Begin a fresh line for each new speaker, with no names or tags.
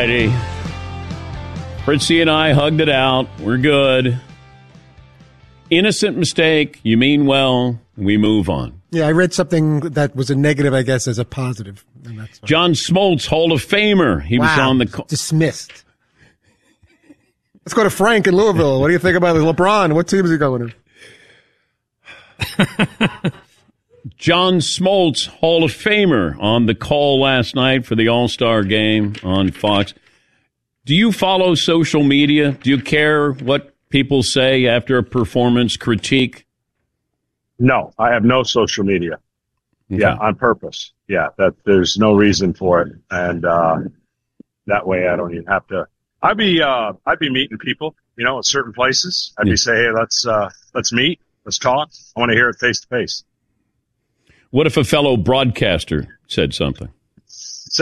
righty. Fritzy and I hugged it out. We're good. Innocent mistake. You mean well. We move on.
Yeah, I read something that was a negative, I guess, as a positive. And that's
John Smoltz, Hall of Famer. He was on the...
Dismissed. Let's go to Frank in Louisville. What do you think about LeBron? What team is he going to?
John Smoltz, Hall of Famer, on the call last night for the All-Star game on Fox. Do you follow social media? Do you care what people say after a performance critique?
No, I have no social media.
Okay.
Yeah, on purpose. Yeah, that there's no reason for it, and that way I don't even have to. I'd be meeting people, at certain places. I'd be saying, hey, let's meet, let's talk. I want to hear it face to face.
What if a fellow broadcaster said something?